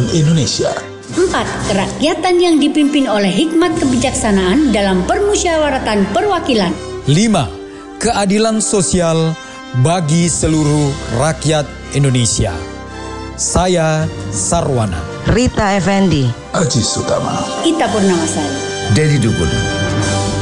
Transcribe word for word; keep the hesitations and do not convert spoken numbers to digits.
Persatuan Indonesia. Empat, kerakyatan yang dipimpin oleh hikmat kebijaksanaan dalam permusyawaratan perwakilan. Lima, keadilan sosial bagi seluruh rakyat Indonesia. Saya Sarwana. Rita Effendi. Aji Sutama. Ita Purnamasari. Dedi Dukun.